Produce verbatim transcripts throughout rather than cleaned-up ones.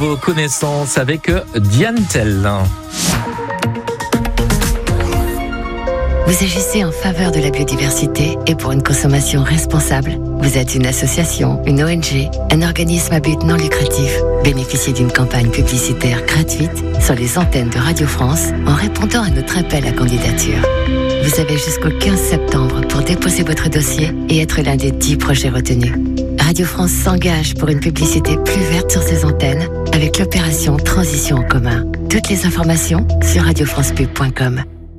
vos connaissances avec Diane Tell. Vous agissez en faveur de la biodiversité et pour une consommation responsable. Vous êtes une association, une O N G, un organisme à but non lucratif. Bénéficiez d'une campagne publicitaire gratuite sur les antennes de Radio France en répondant à notre appel à candidature. Vous avez jusqu'au quinze septembre pour déposer votre dossier et être l'un des dix projets retenus. Radio France s'engage pour une publicité plus verte sur ses antennes avec l'opération Transition en commun. Toutes les informations sur radio france pub point com.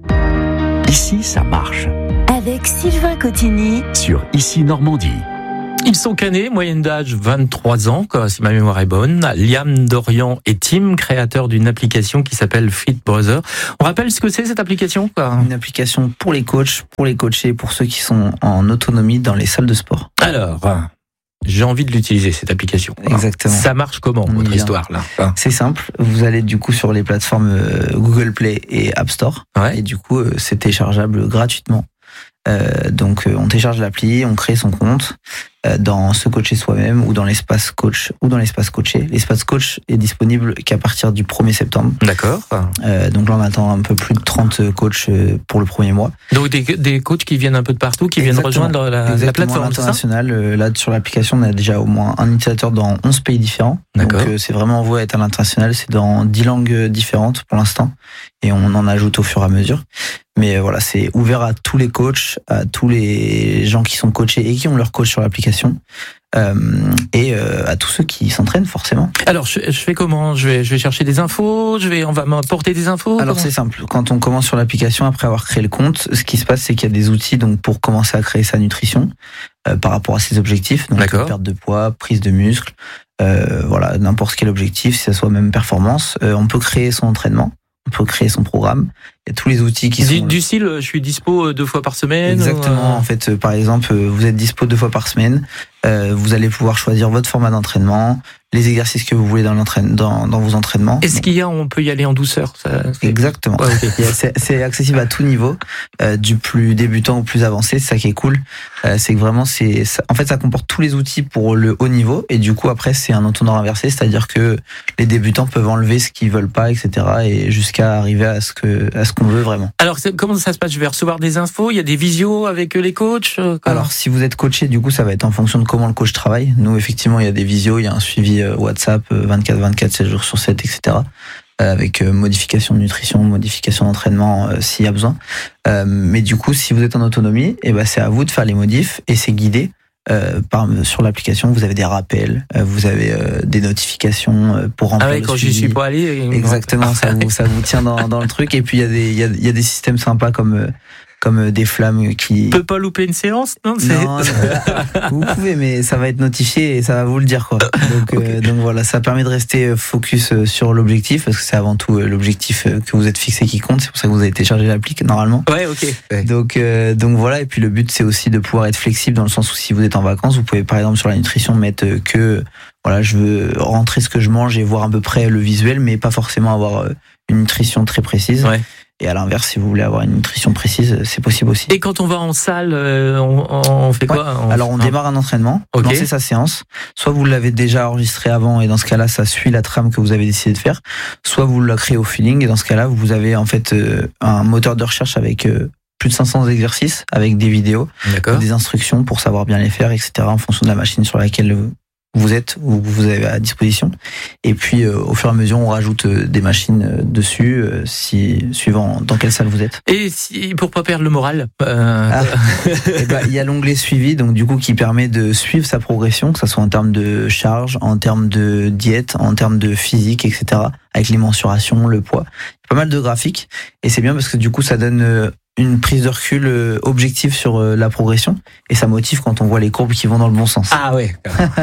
Ici, ça marche. Avec Sylvain Cotigny Sur Ici Normandie. Ils sont canés, moyenne d'âge vingt-trois ans, si ma mémoire est bonne. Liam, Dorian et Tim, créateurs d'une application qui s'appelle Fit Brother. On rappelle ce que c'est cette application, quoi. Une application pour les coachs, pour les coachés, pour ceux qui sont en autonomie dans les salles de sport. Alors, j'ai envie de l'utiliser, cette application. Exactement. Ça marche comment, On votre y vient. histoire, là? C'est simple, vous allez du coup sur les plateformes euh, Google Play et App Store, Ouais. et du coup euh, c'est téléchargeable gratuitement. Euh, donc euh, on télécharge l'appli, on crée son compte euh, dans Se Coacher Soi-même ou dans l'espace coach ou dans l'espace coaché. L'espace coach est disponible qu'à partir du premier septembre. D'accord. Euh, donc là on attend un peu plus de trente coachs euh, pour le premier mois. Donc des, des coachs qui viennent un peu de partout, qui viennent Exactement. rejoindre la, la Exactement, plateforme, à c'est ça? l'international. Euh, là sur l'application on a déjà au moins un utilisateur dans onze pays différents. D'accord. Donc euh, c'est vraiment voué à être à l'international. C'est dans dix langues différentes pour l'instant et on en ajoute au fur et à mesure. Mais euh, voilà, c'est ouvert à tous les coachs, à tous les gens qui sont coachés et qui ont leur coach sur l'application, euh, et euh, à tous ceux qui s'entraînent forcément. Alors, je, je fais comment? Je vais, je vais chercher des infos. Je vais, on va m'apporter des infos. Alors comment c'est simple, quand on commence sur l'application après avoir créé le compte, ce qui se passe c'est qu'il y a des outils donc pour commencer à créer sa nutrition euh, par rapport à ses objectifs, donc D'accord. perte de poids, prise de muscle, euh, voilà n'importe quel objectif, si ça soit même performance. Euh, on peut créer son entraînement, on peut créer son programme. Il y a tous les outils qui du, sont du style, je suis dispo deux fois par semaine. exactement. ou, En fait, euh, par exemple, euh, vous êtes dispo deux fois par semaine, euh, vous allez pouvoir choisir votre format d'entraînement, les exercices que vous voulez dans l'entraîne, dans, dans vos entraînements. Est-ce qu'il y a, on peut y aller en douceur? Ça, c'est- Exactement. Ouais, ok. Il y a- C'est c'est accessible à tout niveau, euh, du plus débutant au plus avancé. C'est ça qui est cool. Euh, c'est que vraiment, c'est ça- en fait, ça comporte tous les outils pour le haut niveau. Et du coup, après, c'est un entonnoir inversé, c'est-à-dire que les débutants peuvent enlever ce qu'ils veulent pas, et cetera. Et jusqu'à arriver à ce que à ce qu'on veut vraiment. Alors, c'est- comment ça se passe? Je vais recevoir des infos. Il y a des visios avec les coachs. euh, comment Alors, si vous êtes coaché, du coup, ça va être en fonction de comment le coach travaille. Nous, effectivement, il y a des visios, il y a un suivi euh, WhatsApp euh, vingt-quatre vingt-quatre, sept jours sur sept, et cetera. Euh, avec euh, modification de nutrition, modification d'entraînement euh, s'il y a besoin. Euh, mais du coup, si vous êtes en autonomie, eh ben, c'est à vous de faire les modifs et c'est guidé. Euh, par, sur l'application, vous avez des rappels, euh, vous avez euh, des notifications euh, pour remplir Ah ouais, le quand j'y suivi. suis pas allé. Exactement, ça vous, ça vous tient dans, dans le truc. Et puis il y a des, il y a, il y a des systèmes sympas comme, euh, comme euh, des flammes qui. On peut pas louper une séance, non? C'est- Non, non, vous pouvez, mais ça va être notifié et ça va vous le dire, quoi. Donc, euh, donc voilà, ça permet de rester focus euh, sur l'objectif parce que c'est avant tout euh, l'objectif euh, que vous êtes fixé qui compte. C'est pour ça que vous avez téléchargé l'appli normalement. Ouais, ok. Ouais. Donc, euh, donc voilà, et puis le but c'est aussi de pouvoir être flexible dans le sens où si vous êtes en vacances, vous pouvez par exemple sur la nutrition mettre euh, que voilà, je veux rentrer ce que je mange et voir à peu près le visuel, mais pas forcément avoir euh, une nutrition très précise. Ouais. Et à l'inverse, si vous voulez avoir une nutrition précise, c'est possible aussi. Et quand on va en salle, euh, on, on fait quoi? On- Alors on non. démarre un entraînement, Ok. vous lancez sa séance, soit vous l'avez déjà enregistré avant et dans ce cas-là ça suit la trame que vous avez décidé de faire, soit vous la créez au feeling et dans ce cas-là vous avez en fait euh, un moteur de recherche avec euh, plus de cinq cents exercices, avec des vidéos, D'accord. des instructions pour savoir bien les faire, et cetera en fonction de la machine sur laquelle vous êtes ou que vous avez à disposition. Et puis euh, au fur et à mesure on rajoute euh, des machines euh, dessus, euh, si, suivant dans quelle salle vous êtes. Et si, pour pas perdre le moral, euh, Ah. Eh ben, il y a l'onglet suivi, donc du coup qui permet de suivre sa progression, que ce soit en termes de charge, en termes de diète, en termes de physique, et cetera. Avec les mensurations, le poids. Il y a pas mal de graphiques et c'est bien parce que du coup ça donne euh, une prise de recul euh, objective sur euh, la progression et ça motive quand on voit les courbes qui vont dans le bon sens. Ah ouais.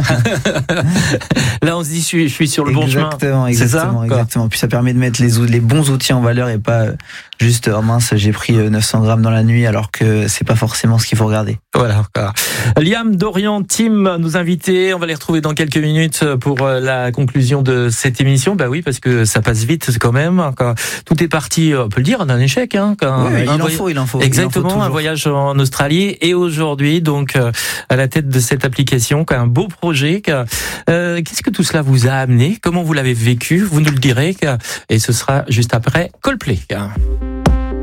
Là, on se dit, je suis, je suis sur le bon chemin. Exactement, C'est ça, exactement, quoi. exactement. Puis ça permet de mettre les, ou- les bons outils en valeur et pas euh, juste, oh mince, j'ai pris euh, neuf cents grammes dans la nuit alors que c'est pas forcément ce qu'il faut regarder. Voilà. voilà. Liam, Dorian, Tim, nous invités. On va les retrouver dans quelques minutes pour euh, la conclusion de cette émission. Bah oui, parce que ça passe vite quand même. Quand tout est parti, on peut le dire, d'un échec. Hein, quand Ouais, il en envoyer- faut faut, il en faut. Exactement, il en faut un voyage en Australie et aujourd'hui donc euh, à la tête de cette application, un beau projet. Euh, qu'est-ce que tout cela vous a amené? Comment vous l'avez vécu? Vous nous le direz et ce sera juste après Coldplay.